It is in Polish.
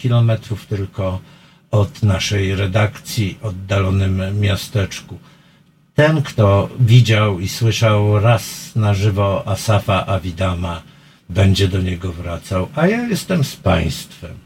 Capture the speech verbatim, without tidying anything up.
kilometrów tylko od naszej redakcji, oddalonym miasteczku. Ten, kto widział i słyszał raz na żywo Asafa Awidama, będzie do niego wracał, a ja jestem z państwem.